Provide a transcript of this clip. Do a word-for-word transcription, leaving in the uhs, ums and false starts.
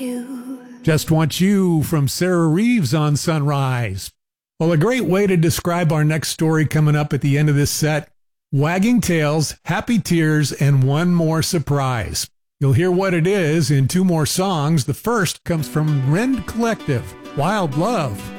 you. Just Want You from Sarah Reeves on Sunrise. Well, a great way to describe our next story coming up at the end of this set: wagging tails, happy tears, and one more surprise. You'll hear what it is in two more songs. The first comes from Rend Collective, Wild Love.